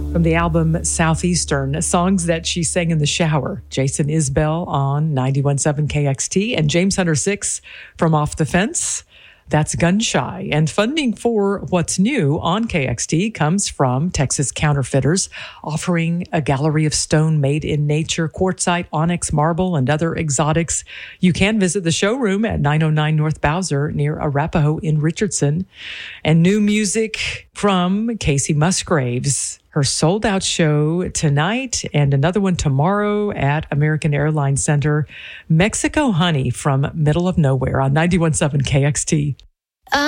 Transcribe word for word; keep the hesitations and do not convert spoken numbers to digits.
From the album Southeastern, songs that she sang in the shower. Jason Isbell on ninety-one point seven K X T and James Hunter six from Off the Fence. That's Gun Shy. And funding for What's New on K X T comes from Texas Counterfeiters, offering a gallery of stone made in nature, quartzite, onyx, marble, and other exotics. You can visit the showroom at nine oh nine North Bowser near Arapahoe in Richardson. And new music from Casey Musgraves. Her sold-out show tonight and another one tomorrow at American Airlines Center. Mexico Honey from Middle of Nowhere on ninety-one point seven K X T.